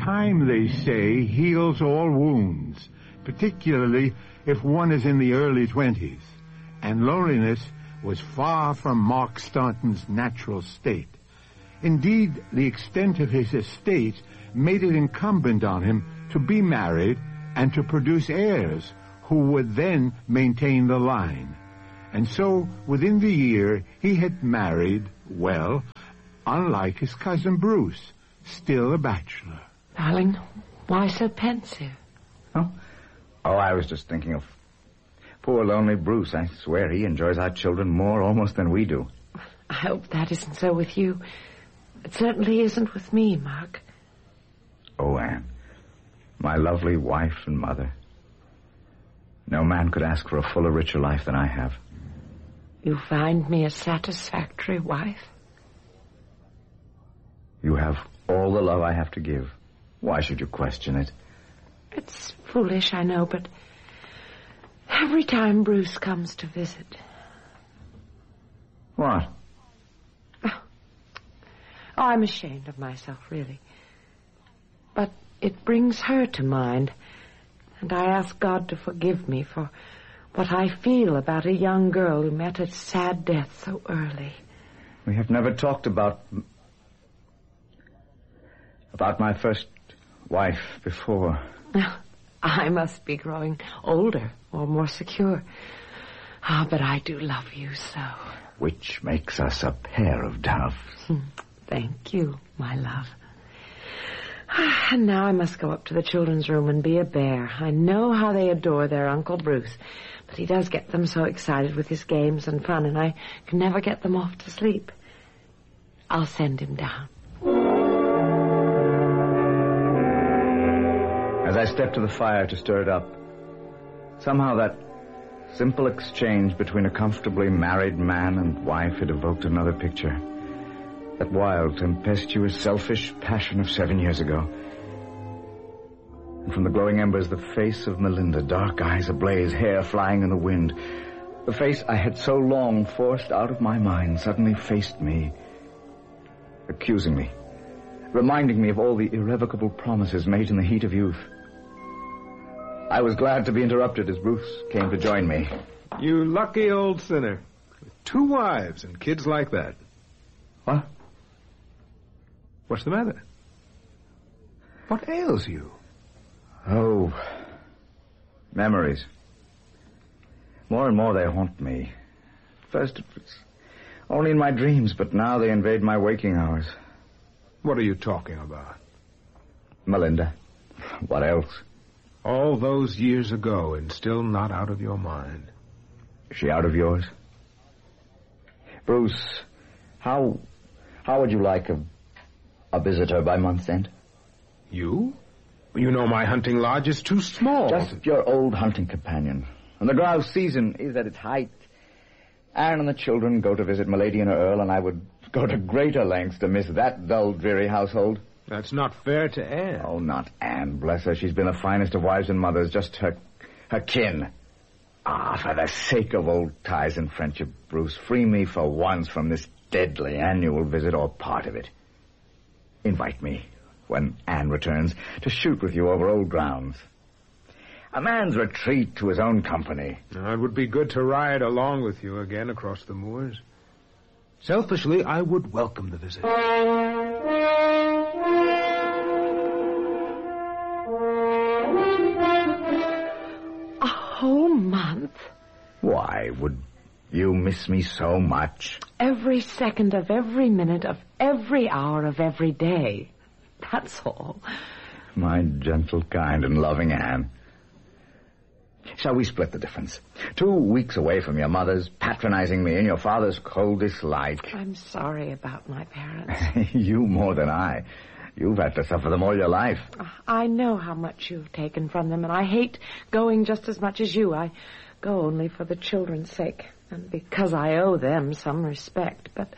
Time, they say, heals all wounds, particularly if one is in the early 20s, and loneliness was far from Mark Staunton's natural state. Indeed, the extent of his estate made it incumbent on him to be married and to produce heirs who would then maintain the line. And so, within the year, he had married, well, unlike his cousin Bruce, still a bachelor. Darling, why so pensive? Oh, I was just thinking of poor lonely Bruce. I swear he enjoys our children more almost than we do. I hope that isn't so with you. It certainly isn't with me, Mark. Oh, Anne, my lovely wife and mother. No man could ask for a fuller, richer life than I have. You find me a satisfactory wife? You have all the love I have to give. Why should you question it? It's foolish, I know, but every time Bruce comes to visit... What? Oh, I'm ashamed of myself, really. But it brings her to mind, and I ask God to forgive me for what I feel about a young girl who met a sad death so early. We have never talked about my first wife before. I must be growing older or more secure. But I do love you so. Which makes us a pair of doves. Thank you, my love. And now I must go up to the children's room and be a bear. I know how they adore their Uncle Bruce, but he does get them so excited with his games and fun, and I can never get them off to sleep. I'll send him down. As I stepped to the fire to stir it up, somehow that simple exchange between a comfortably married man and wife had evoked another picture. That wild, tempestuous, selfish passion of 7 years ago. And from the glowing embers, the face of Melinda, dark eyes ablaze, hair flying in the wind. The face I had so long forced out of my mind suddenly faced me, accusing me, reminding me of all the irrevocable promises made in the heat of youth. I was glad to be interrupted as Bruce came to join me. You lucky old sinner. 2 wives and kids like that. What? What's the matter? What ails you? Oh, memories. More and more they haunt me. First it was only in my dreams, but now they invade my waking hours. What are you talking about? Melinda. What else? All those years ago and still not out of your mind. Is she out of yours? Bruce, how would you like a visitor by month's end? You? You know my hunting lodge is too small. Just your old hunting companion. And the grouse season is at its height. Anne and the children go to visit Milady and her Earl, and I would go to greater lengths to miss that dull, dreary household. That's not fair to Anne. Oh, not Anne, bless her. She's been the finest of wives and mothers, just her kin. For the sake of old ties and friendship, Bruce, free me for once from this deadly annual visit or part of it. Invite me, when Anne returns, to shoot with you over old grounds. A man's retreat to his own company. It would be good to ride along with you again across the moors. Selfishly, I would welcome the visit. A whole month? Why would you miss me so much? Every second of every minute of every hour of every day. That's all. My gentle, kind, and loving Anne. Shall we split the difference? 2 weeks away from your mother's patronizing me and your father's cold dislike. I'm sorry about my parents. You more than I. You've had to suffer them all your life. I know how much you've taken from them, and I hate going just as much as you. I go only for the children's sake, and because I owe them some respect. But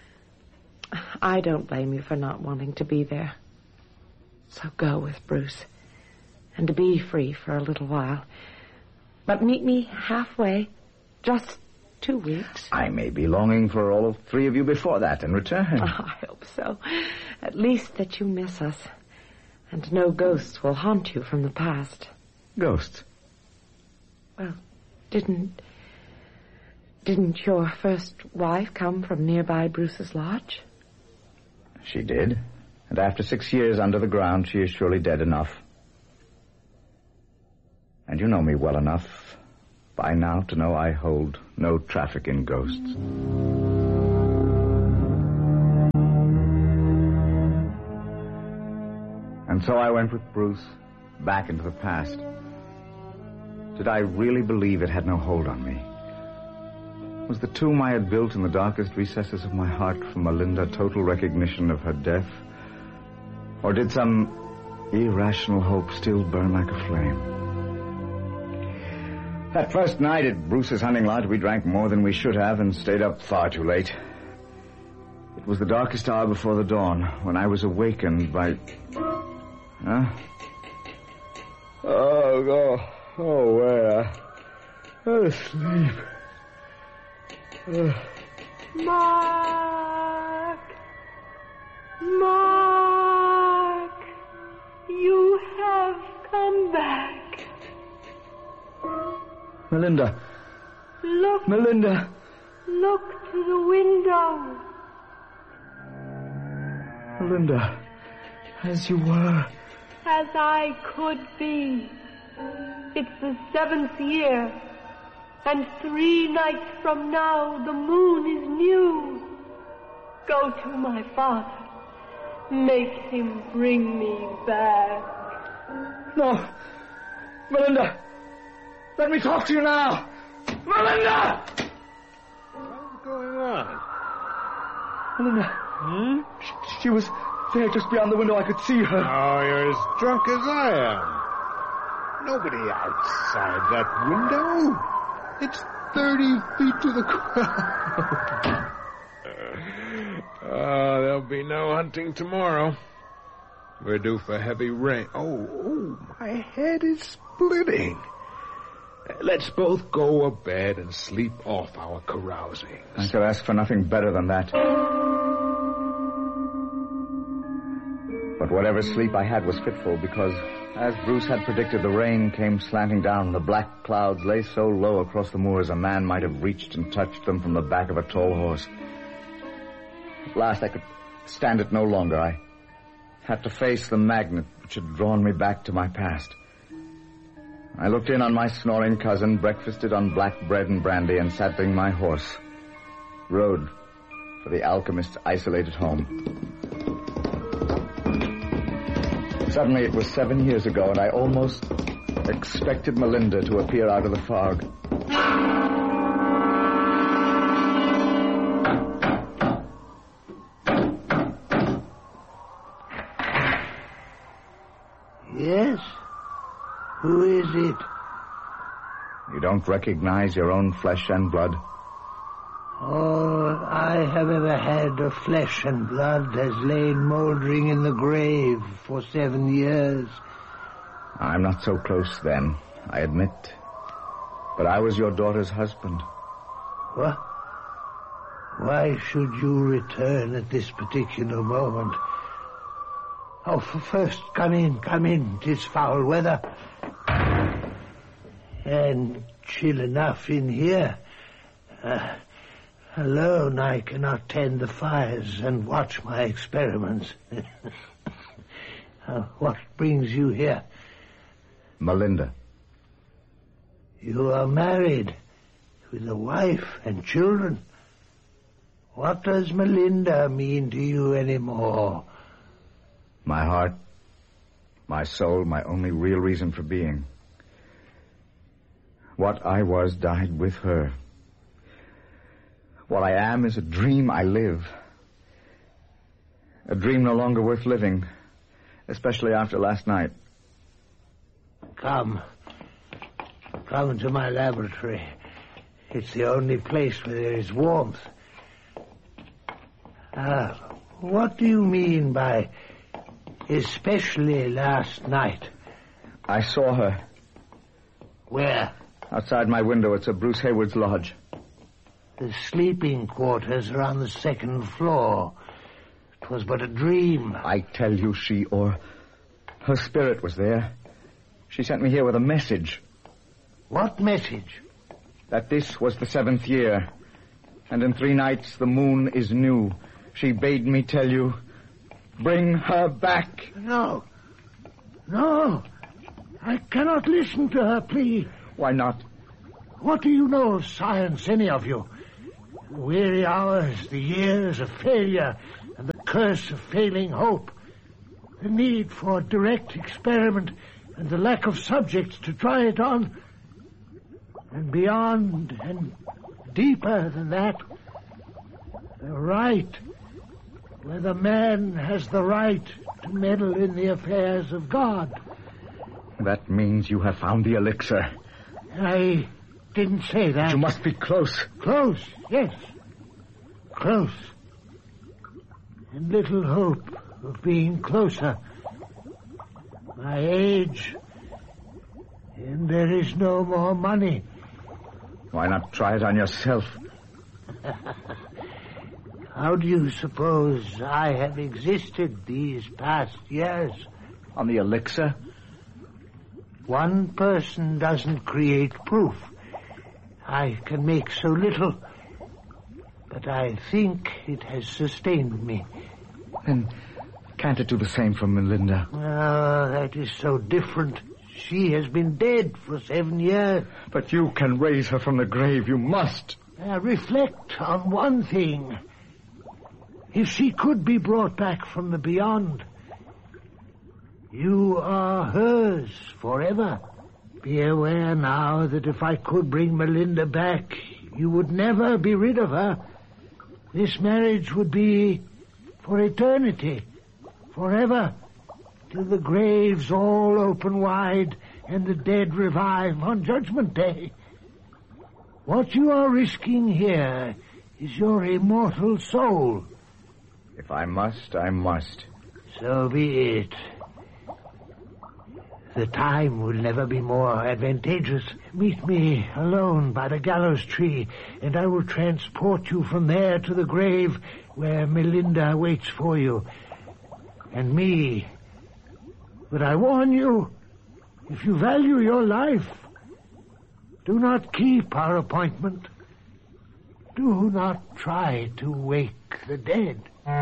I don't blame you for not wanting to be there. So go with Bruce, and to be free for a little while. But meet me halfway, just 2 weeks. I may be longing for all 3 of you before that and return. I hope so. At least that you miss us. And no ghosts will haunt you from the past. Ghosts? Well, didn't your first wife come from nearby Bruce's Lodge? She did. And after 6 years under the ground, she is surely dead enough. And you know me well enough by now to know I hold no traffic in ghosts. And so I went with Bruce back into the past. Did I really believe it had no hold on me? Was the tomb I had built in the darkest recesses of my heart for Melinda total recognition of her death? Or did some irrational hope still burn like a flame? That first night at Bruce's hunting lodge, we drank more than we should have and stayed up far too late. It was the darkest hour before the dawn when I was awakened by... Huh? Oh, where? I'm asleep. Mark! You have come back. Melinda. Look. Melinda. Look to the window. Melinda, as you were. As I could be. It's the 7th year, and 3 nights from now the moon is new. Go to my father. Make him bring me back. No. Melinda, let me talk to you now. Melinda! What's going on? Melinda. She was there just beyond the window. I could see her. Oh, you're as drunk as I am. Nobody outside that window. It's 30 feet to the ground. There'll be no hunting tomorrow. We're due for heavy rain. Oh, my head is splitting. Let's both go to bed and sleep off our carousing. I could ask for nothing better than that. But whatever sleep I had was fitful because, as Bruce had predicted, the rain came slanting down. The black clouds lay so low across the moors a man might have reached and touched them from the back of a tall horse. At last I could stand it no longer. I had to face the magnet which had drawn me back to my past. I looked in on my snoring cousin, breakfasted on black bread and brandy, and saddling my horse, rode for the alchemist's isolated home. Suddenly it was 7 years ago, and I almost expected Melinda to appear out of the fog. Yes? Who is it? You don't recognize your own flesh and blood? All I have ever had of flesh and blood has lain mouldering in the grave for 7 years. I'm not so close then, I admit. But I was your daughter's husband. What? Why should you return at this particular moment? Oh, first, come in. 'Tis foul weather. And chill enough in here. Alone I cannot tend the fires and watch my experiments. What brings you here? Melinda. You are married, with a wife and children. What does Melinda mean to you anymore? My heart, my soul, my only real reason for being. What I was died with her. What I am is a dream I live. A dream no longer worth living, especially after last night. Come to my laboratory. It's the only place where there is warmth. What do you mean by especially last night? I saw her. Where? Outside my window. It's at Bruce Hayward's lodge. The sleeping quarters are on the 2nd floor. It was but a dream. I tell you, she or Her spirit was there. She sent me here with a message. What message? That this was the 7th year, and in 3 nights the moon is new. She bade me tell you, bring her back. No. No. I cannot listen to her plea. Why not? What do you know of science, any of you? The weary hours, the years of failure, and the curse of failing hope. The need for direct experiment and the lack of subjects to try it on. And beyond and deeper than that, the right, whether man has the right to meddle in the affairs of God. That means you have found the elixir. I didn't say that. You must be close. Close, yes. Close. And little hope of being closer. My age, and there is no more money. Why not try it on yourself? How do you suppose I have existed these past years? On the elixir? One person doesn't create proof. I can make so little, but I think it has sustained me. Then can't it do the same for Melinda? Oh, that is so different. She has been dead for 7 years. But you can raise her from the grave. You must. Reflect on one thing. If she could be brought back from the beyond, you are hers forever. Be aware now that if I could bring Melinda back, you would never be rid of her. This marriage would be for eternity, forever, till the graves all open wide and the dead revive on Judgment Day. What you are risking here is your immortal soul. If I must, I must. So be it. The time will never be more advantageous. Meet me alone by the gallows tree, and I will transport you from there to the grave where Melinda waits for you. And me. But I warn you, if you value your life, do not keep our appointment. Do not try to wake the dead.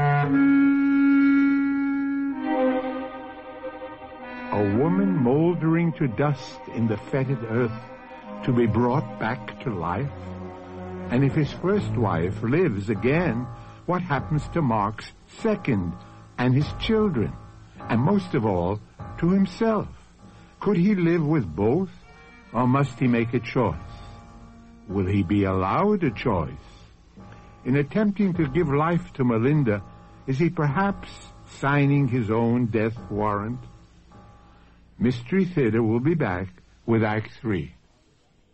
A woman mouldering to dust in the fetid earth to be brought back to life? And if his first wife lives again, what happens to Mark's second and his children? And most of all, to himself? Could he live with both, or must he make a choice? Will he be allowed a choice? In attempting to give life to Melinda, is he perhaps signing his own death warrant? Mystery Theater will be back with Act 3.